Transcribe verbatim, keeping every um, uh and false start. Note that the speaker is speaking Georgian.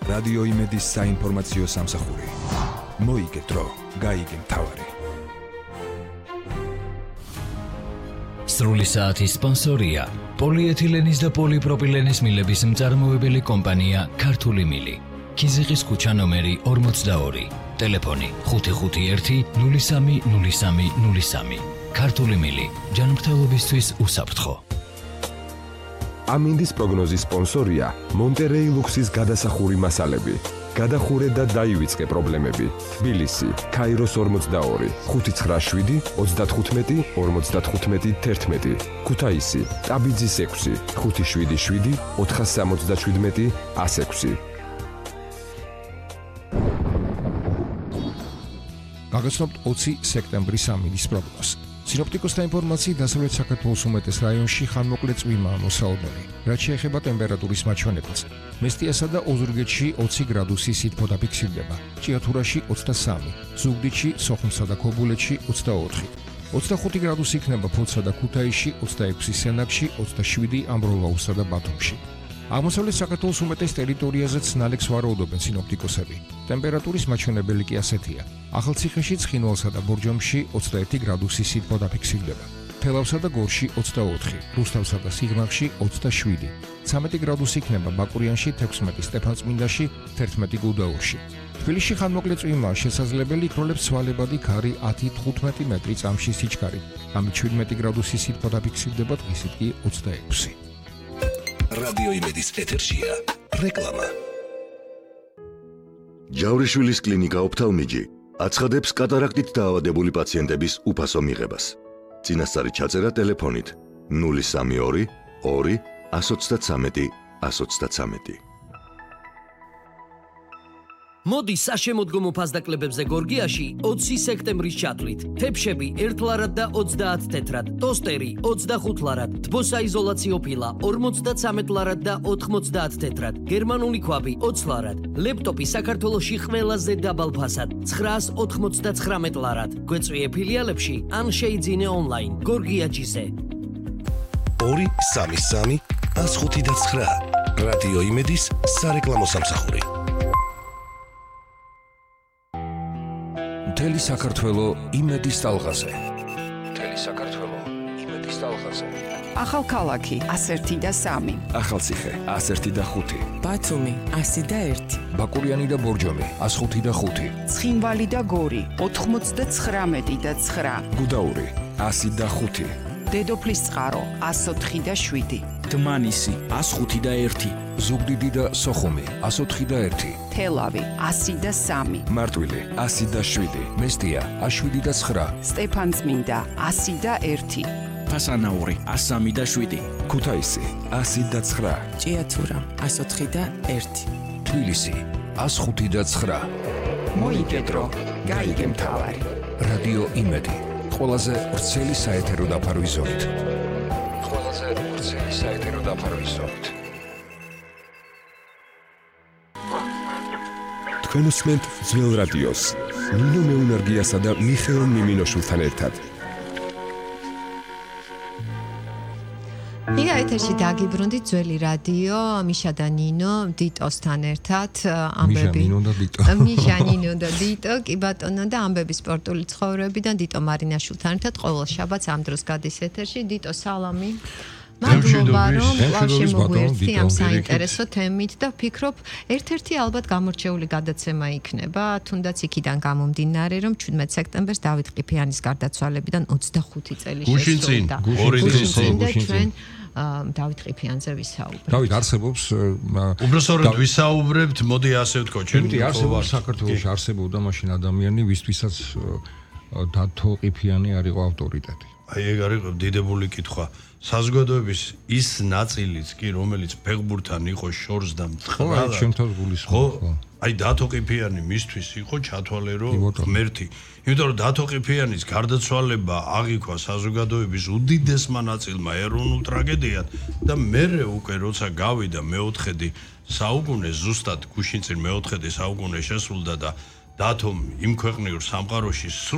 რადიო იმედის საინფორმაციო სამსახური. მოიგე დრო, გაიგე მთავარი. სრული საათის სპონსორია პოლიეთილენის და პოლიპროპილენის მილების მწარმოებელი კომპანია ქართული მილი. ქიზიყის ქუჩა ნომერი ორმოცდაორი. ტელეფონი ხუთი ხუთი ერთი ნული სამი ნული სამი ნული სამი. ქართული მილი ჯანმრთელობისთვის უსაფრთხო. ამინდის პროგნოზის სპონსორია მონტერეი ლუქსის გადასახური მასალები. გადახურე და დაივიწყე პრობლემები. თბილისი, ქაიროს ორმოცდაორი, ხუთი ცხრა შვიდი ოცდათხუთმეტი ორმოცდათხუთმეტი თერთმეტი. ქუთაისი, ტაბიძის ექვსი, ხუთი შვიდი შვიდი ოთხასამოცდაშვიდმეტი ას ექვსი. გაგაცნობთ ოცი სექტემბრის ამინდის პროგნოზს. სინოპტიკოსთა ინფორმაციით დასავლეთ საქართველოს უმეტეს რაიონში ხანმოკლე წვიმაა მოსაოდნელი, რაც შეეხება ტემპერატურის მაჩვენებელს. მესტიასა და ოზურგეთში ოცი გრადუსი სითბო დაფიქსირდება, ჭიათურაში ოცდასამი, ზუგდიდში, სოხუმსა და ქობულეთში ოცდაოთხი. ოცდახუთი გრადუსი იქნება ფოთსა და ქუთაისში, ოცდაექვსი სენაკში, ოცდაშვიდი ამბროლაურსა და ბათუმში. აღმოსავლეთ საქართველოს უმეტეს ტერიტორიაზეც ნალექს ვარაუდობენ სინოპტიკოსები. ტემპერატურის მაჩვენებელი კი ასეთია. ახალციხეში, ცხინვალსა და ბორჯომში ოცდაერთი გრადუსი სითბო დაფიქსირდება. თელავსა და გორში ოცდაოთხი, რუსთავსა და სიღნაღში ოცდაშვიდი. ცამეტი გრადუსი იქნება ბაკურიანში, თექვსმეტი სტეფანწმინდაში, თერთმეტი გუდაურში. თბილისში ხანმოკლე წვიმაა შესაძლებელი, იქროლებს ცვალებადი ქარი ათი თხუთმეტი მეტრი წამში სიჩქარით. ამით შვიდმეტი გრადუსი სითბო დაფიქსირდება, დღისით კი ოცდაექვსი. რადიო იმედის ეთერშია რეკლამა. ჯავრიშვილის კლინიკა ოფთალმიჯი აცხადებს კატარაქტით დაავადებული პაციენტების უფასო მიღებას. წინასწარი ჩაწერა ტელეფონით ნული სამი ორი ორი ას ოცდაცამეტი ას ოცდაცამეტი. მოდი საშემოდგომო ფასდაკლებებზე გორგიაში ოცი სექტემბრის ჩათვლით. თეფშები ერთ ლარად და ოცდაათ თეთრად, ტოსტერი ოცდახუთ ლარად, თბოსაიზოლაციო ფილა ორმოცდაცამეტ ლარად და ოთხმოცდაათ თეთრად, გერმანული ქვაბი ოცი ლარად, ლეპტოპი საქართველოში ყველაზე დაბალ ფასად ცხრაას ოთხმოცდაცხრამეტ ლარად. გვეწვიე ფილიალებში ან შეიძინე ონლაინ. გორგიაჯიზე. ორი სამი სამი ას ხუთი და ცხრა. რადიო იმედის სარეკლამო სამსახური. მთელი საქართველო იმედის ტალღაზე. მთელი საქართველო იმედის ტალღაზე. ახალქალაქი ას ერთი და სამი. ახალციხე ას ერთი და ხუთი. ბათუმი ასი და ერთი. ბაკურიანი და ბორჯომი ას ხუთი და ხუთი. ცხინვალი და გორი ოთხმოცდაცხრამეტი და ცხრა. გუდაური ასი და ხუთი. დედოფლის წყარო ას ოთხი და შვიდი. დმანისი ას ხუთი და ერთი. ზუგდიდი და სოხუმი ას ოთხი და ერთი. თელავი ასი და სამი. მარტვილი ასი და შვიდი. მესტია ას შვიდი და ცხრა. სტეფანწმინდა ასი და ერთი. ფასანაური ას სამი და შვიდი. ქუთაისი ასი და ცხრა. ჭიათურა ას ოთხი და ერთი. თბილისი ას ხუთი და ცხრა. მოიგე დრო, გაიგე მთავარი. რადიო იმედი ყველაზე ვრცელი საეთერო დაფარვის ზოლით. ყველაზე ვრცელი საეთერო დაფარვის ზოლით. თქვენ უსმენთ ძველ რადიოს ნინო მეუნარგიასა და მიხეილ მიმინოშვილთან ერთად. ია ეთერში დაგიბრუნდით ძველი რადიო მიშა და ნინო დიტოსთან ერთად ამბები მიშა ნინო და დიტო კი ბატონო და ამბები სპორტული ცხოვრებიდან დიტო მარინაშვილთან ერთად ყოველ შაბათს ამ დროს გადის ეთერში. დიტო სალამი. მადლობა რომ კლავში მოგვერთდი ამ საინტერესო თემით და ვფიქრობ ერთ-ერთი ალბათ გამორჩეული გადაცემა იქნება თუნდაც იქიდან გამომდინარე რომ შვიდმეტ სექტემბერს დავით ყიფიანის გარდაცვალებიდან ოცდახუთი წელი შესრულდა. გუშინ წინ გუშინ წინ დავით ყიფიანზე ვისაუბრებთ. დავით არსებობს უბრალოდ ვისაუბრებთ, მოდი ასე ვთქო, ჩვენ არსებობს საქართველოში არსებობდა მაშინ ადამიანი, ვისთვისაც დათო ყიფიანი არ იყო ავტორიტეტი. აი ეგ არის დიდებული კითხვა. საზოგადოების ის ნაწილიც კი რომელიც ფეხბურთთან იყო შორს და მწყრალად. ხო, ჩემთვის გულისხმობს. ხო. აი დათო ყიფიანი მისთვის იყო ჩათვალე რომ ღმერთი. იმიტომ რომ დათო ყიფიანის გარდაცვალება აღიქვა საზოგადოების უდიდესმა ნაწილმა ეროვნულ ტრაგედიად და მერე უკვე როცა გავიდა მეოთხედი საუკუნე ზუსტად გუშინ წინ მეოთხედი საუკუნე შესრულდა და დათომ იმ ქვეყნიურ სამყაროში